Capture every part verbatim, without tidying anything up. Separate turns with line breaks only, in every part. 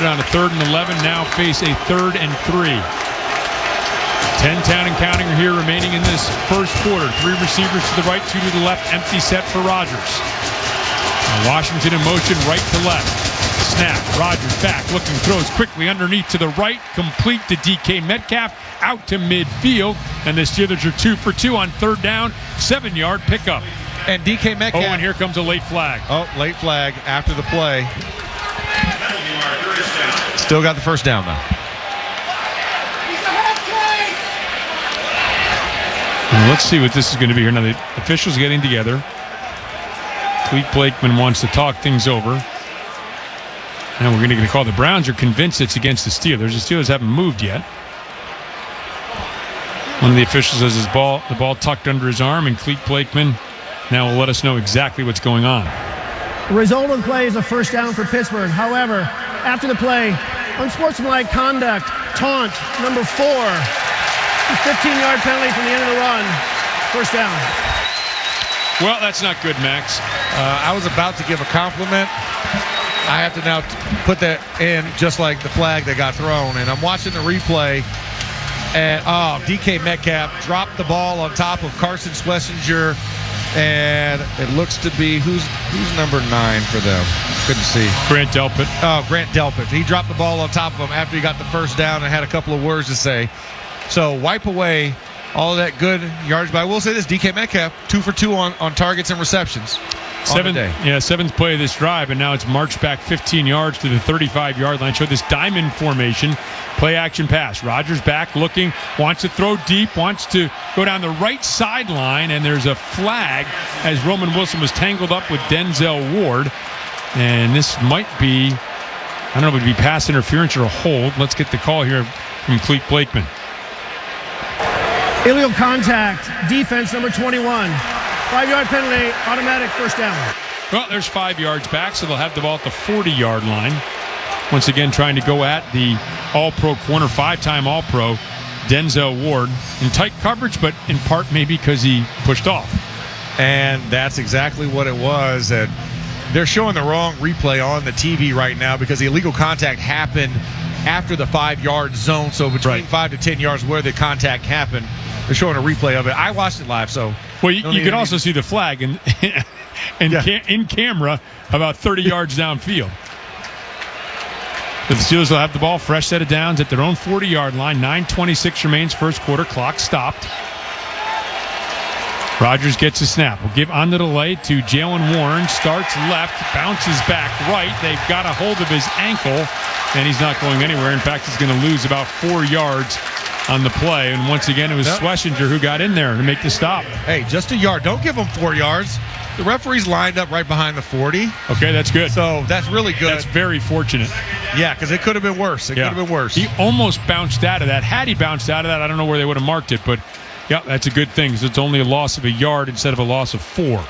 on a third and eleven. Now face a third and three. Ten down and counting here remaining in this first quarter. Three receivers to the right, two to the left. Empty set for Rodgers. Now Washington in motion right to left. Snap. Rodgers back. Looking. Throws quickly underneath to the right. Complete to D K Metcalf. Out to midfield. And the Steelers are two for two on third down. Seven-yard pickup.
And D K Metcalf.
Oh, and here comes a late flag.
Oh, late flag after the play. Still got the first down, though.
Well, let's see what this is going to be here. Now, the officials getting together. Clete Blakeman wants to talk things over. And we're going to get a call. The Browns are convinced it's against the Steelers. The Steelers haven't moved yet. One of the officials has his ball, the ball tucked under his arm, and Clete Blakeman now will let us know exactly what's going on.
The result of the play is a first down for Pittsburgh. However, after the play, unsportsmanlike conduct, taunt, number four, fifteen-yard penalty from the end of the run, first down.
Well, that's not good, Max.
Uh, I was about to give a compliment. I have to now t- put that in just like the flag that got thrown. And I'm watching the replay. And, oh, D K Metcalf dropped the ball on top of Carson Schlesinger. And it looks to be, who's who's number nine for them? Couldn't see.
Grant Delpit.
Oh, Grant Delpit. He dropped the ball on top of him after he got the first down and had a couple of words to say. So wipe away all of that good yardage. But I will say this, D K Metcalf, two for two on, on targets and receptions.
Seventh, yeah, seventh play of this drive, and now it's marched back fifteen yards to the thirty-five-yard line. Show this diamond formation, play action pass. Rodgers back looking, wants to throw deep, wants to go down the right sideline, and there's a flag as Roman Wilson was tangled up with Denzel Ward. And this might be, I don't know if it would be pass interference or a hold. Let's get the call here from Clete Blakeman.
Illegal contact, defense number twenty-one. Five-yard penalty, automatic first down.
Well, there's five yards back, so they'll have the ball at the forty-yard line. Once again, trying to go at the all-pro corner, five-time all-pro, Denzel Ward. In tight coverage, but in part maybe because he pushed off.
And that's exactly what it was. And they're showing the wrong replay on the T V right now because the illegal contact happened after the five-yard zone. So between right. five to ten yards where the contact happened, they're showing a replay of it. I watched it live, so.
Well, you, you can also see the flag in, in, yeah. ca- in camera about thirty yards downfield. But the Steelers will have the ball, fresh set of downs at their own forty-yard line. nine twenty-six remains, first quarter, clock stopped. Rodgers gets a snap. We'll give on the delay to Jaylen Warren. Starts left, bounces back right. They've got a hold of his ankle, and he's not going anywhere. In fact, he's going to lose about four yards on the play. And once again, it was yep. Schlesinger who got in there to make the stop.
Hey, just a yard. Don't give him four yards. The referee's lined up right behind the forty.
Okay, that's good.
So that's really good.
That's very fortunate.
Yeah, because it could have been worse. It yeah. could have been worse.
He almost bounced out of that. Had he bounced out of that, I don't know where they would have marked it, but yeah, that's a good thing because it's only a loss of a yard instead of a loss of four.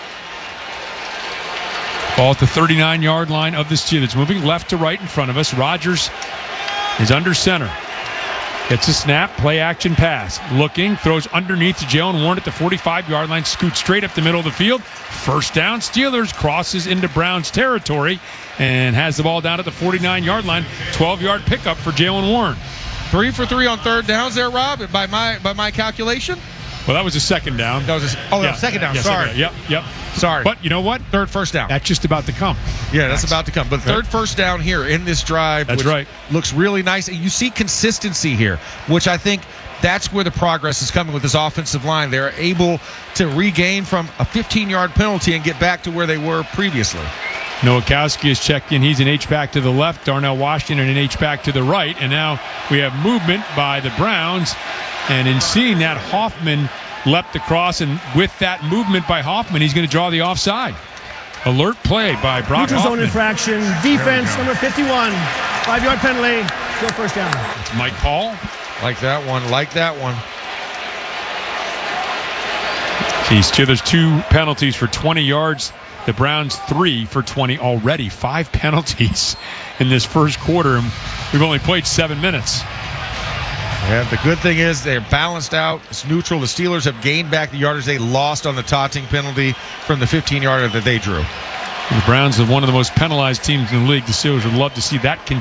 Ball at the thirty-nine-yard line of the Steelers. Moving left to right in front of us. Rodgers is under center. Gets a snap, play action pass. Looking, throws underneath to Jaylen Warren at the forty-five-yard line. Scoots straight up the middle of the field. First down, Steelers. Crosses into Browns territory and has the ball down at the forty-nine-yard line. twelve-yard pickup for Jaylen Warren.
Three for three on third downs there, Rob, by my by my calculation.
Well, that was a second down.
That was a, oh, yeah. that was second down.
Yeah,
Sorry.
Second down. Yep, yep.
Sorry.
But you know what?
Third first down.
That's just about to come.
Yeah, that's Max. about to come. But third right. first down here in this drive.
That's
which
right.
Looks really nice. And you see consistency here, which I think that's where the progress is coming with this offensive line. They're able to regain from a fifteen-yard penalty and get back to where they were previously.
Nowakowski is checked in. He's an H-back to the left. Darnell Washington an H-back to the right. And now we have movement by the Browns. And in seeing that, Hoffman leapt across. And with that movement by Hoffman, he's going to draw the offside. Alert play by Brock
Neutral
Hoffman.
Zone infraction. Defense number fifty-one. Five-yard penalty. Still first down.
It's Mike Paul.
Like that one. Like that one.
The Steelers two penalties for twenty yards. The Browns three for twenty already. Five penalties in this first quarter. And we've only played seven minutes.
Yeah, the good thing is they're balanced out. It's neutral. The Steelers have gained back the yardage they lost on the taunting penalty from the fifteen-yarder that they drew.
The Browns are one of the most penalized teams in the league. The Steelers would love to see that continue.